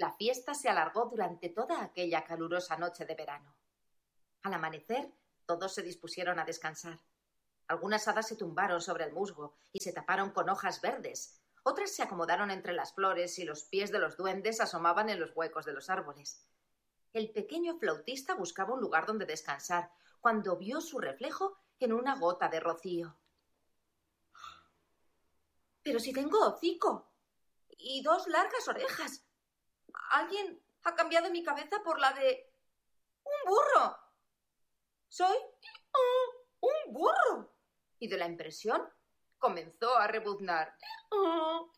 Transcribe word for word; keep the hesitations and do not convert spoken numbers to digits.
La fiesta se alargó durante toda aquella calurosa noche de verano. Al amanecer, todos se dispusieron a descansar. Algunas hadas se tumbaron sobre el musgo y se taparon con hojas verdes. Otras se acomodaron entre las flores y los pies de los duendes asomaban en los huecos de los árboles. El pequeño flautista buscaba un lugar donde descansar cuando vio su reflejo en una gota de rocío. «Pero si tengo hocico y dos largas orejas. Alguien ha cambiado mi cabeza por la de un burro. Soy uh, un burro». Y de la impresión comenzó a rebuznar.